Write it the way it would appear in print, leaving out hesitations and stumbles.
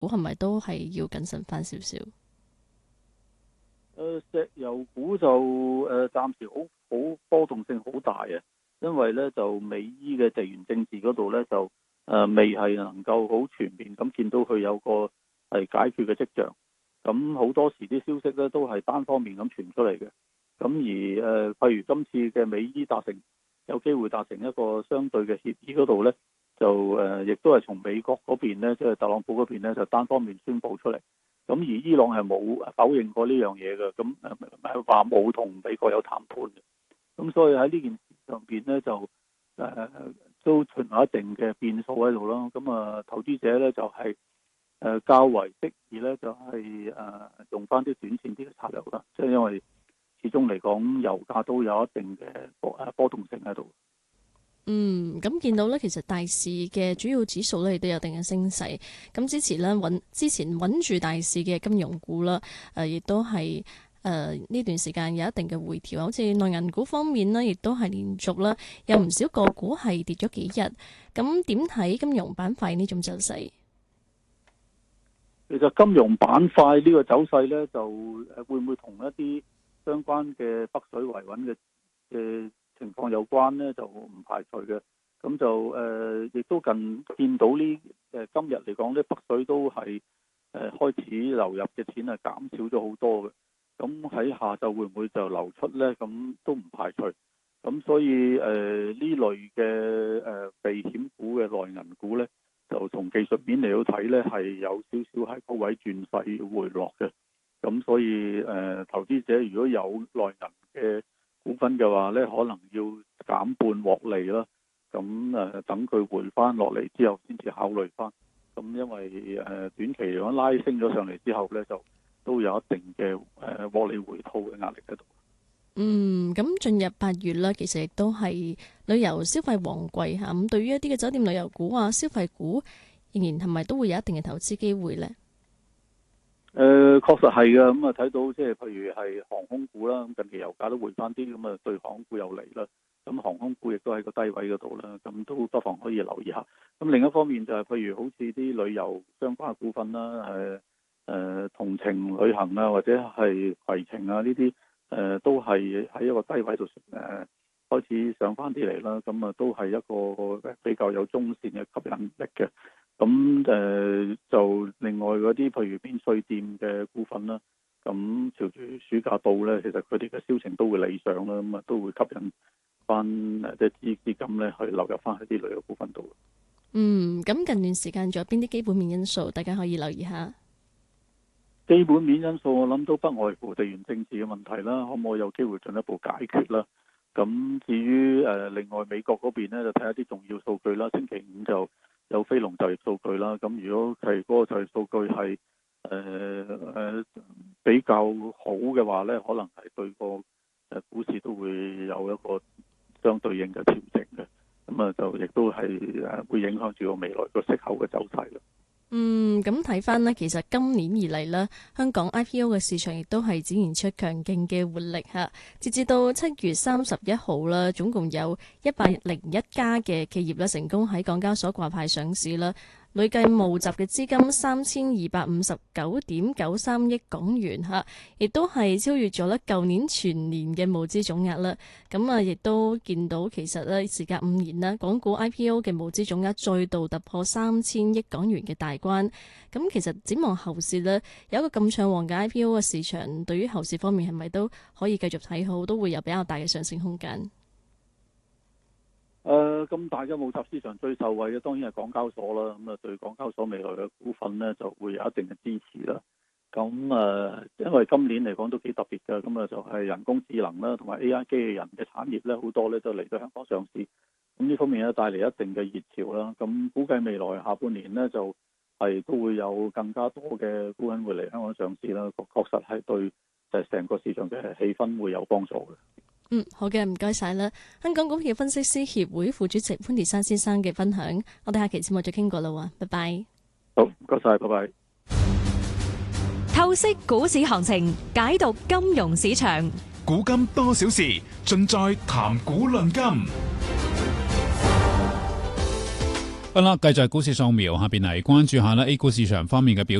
股係咪都係要謹慎翻少少？ 石油股就暫時好波動性好大啊，因為咧就美伊嘅地緣政治嗰度咧就未係能夠好全面咁見到佢有個係解決嘅跡象。咁好多時啲消息咧都係單方面咁傳出嚟嘅。咁而譬如今次嘅美伊有機會達成一個相對嘅協議嗰度咧，就亦都係從美國嗰邊咧，即係特朗普嗰邊咧就單方面宣佈出嚟。咁而伊朗係冇否認過呢樣嘢嘅，咁話冇同美國有談判嘅。咁所以喺呢件事上邊咧就都存有一定嘅變數喺度咯。咁投資者咧就係較為適宜咧就係用翻啲短線啲嘅策略啦。即係因為始終嚟講油價都有一定嘅波動性喺度。 咁見到咧，其實大市嘅主要指數咧亦都有一定嘅升勢。咁之前穩住大市嘅金融股啦，亦都係呢段時間有一定嘅回調。好似內銀股方面呢，亦都係連續啦，有唔少個股係跌咗幾日。咁點睇金融板塊呢種走勢？ 其實金融板塊呢個走勢咧，就會唔會同一啲相關嘅北水維穩嘅情況有關呢？就唔排除嘅。咁就亦都見到今日嚟講呢，北水都係開始流入嘅錢係減少咗好多嘅。咁喺下晝會唔會就流出呢？咁都唔排除。咁所以呢類嘅避險股嘅內銀股呢，就從技術面嚟到睇呢，係有少少喺高位轉勢回落嘅。咁所以投資者如果有內銀嘅股份嘅話呢，可能要減半獲利啦。咁等佢回翻落嚟之後，先至考慮翻。咁因為短期嚟講拉升咗上嚟之後呢，就都有一定嘅獲利回吐嘅壓力喺度。 咁進入8月啦，其實亦都係旅遊消費旺季嚇。咁對於一啲嘅酒店旅遊股啊、消費股，仍然係咪都會有一定嘅投資機會呢？ 確實係嘅。咁睇到即係譬如係航空股啦，咁近期油價都回翻啲，咁對航空股有利啦。咁航空股亦都喺個低位嗰度啦，咁都不妨可以留意下。咁另一方面就係譬如好似啲旅遊相關嘅股份啦，同程旅行啊，或者係攜程啊呢啲，都係喺一個低位度開始上翻啲嚟啦。咁都係一個比較有中線嘅吸引力嘅。咁就另外嗰啲譬如免稅店嘅股份啦，咁朝住暑假到呢，其實佢哋嘅銷情都會理想啦，咁都會吸引翻啲資金咧去流入翻喺啲旅遊股份度。 咁近段時間仲有邊啲基本面因素，大家可以留意下。 基本面因素我諗都不外乎地緣政治嘅問題啦，可唔可以有機會進一步解決啦？咁至於另外美國嗰邊呢，就睇下啲重要數據啦。星期五就有非農就業數據啦。咁如果係嗰個就業數據係比較好嘅話呢，可能係對個股市都會有一個相對應嘅調整嘅。咁就亦都係會影響住個未來個息口嘅走勢咯。 咁睇翻呢，其實今年以嚟呢，香港 IPO 嘅市場亦都係展現出強勁嘅活力嚇。截至到7月31號啦，總共有101家嘅企業咧成功喺港交所掛牌上市啦。累計募集嘅資金3259.93億港元嚇，亦都係超越咗咧舊年全年嘅募資總額啦。咁亦都見到其實咧，時隔5年啦，港股 IPO 嘅募資總額再度突破3000億港元嘅大關。咁其實展望後市呢，有一個咁暢旺嘅 IPO 嘅市場，對於後市方面係咪都可以繼續睇好，都會有比較大嘅上升空間？ 咁大嘅募集市場最受惠嘅當然係港交所啦。咁對港交所未來嘅股份呢，就會有一定嘅支持啦。咁因為今年嚟講都幾特別嘅，咁就係人工智能啦，同埋 AI 機器人嘅產業呢，好多呢都嚟到香港上市。咁呢方面呢，帶嚟一定嘅熱潮啦。咁估計未來下半年呢，就係都會有更加多嘅股份會嚟香港上市啦。確實係對成個市場嘅氣氛會有幫助嘅。 好嘅，唔該晒啦。香港股票分析師協會副主席潘鐵珊先生嘅分享，我哋下期節目再傾過啦喎，拜拜。 好，唔該晒，拜拜。 透析股市行情，解讀金融市場， 古今多少事，盡在談股論金。 好啦，繼續係股市掃描，下邊嚟關注下啦 A 股市場方面嘅表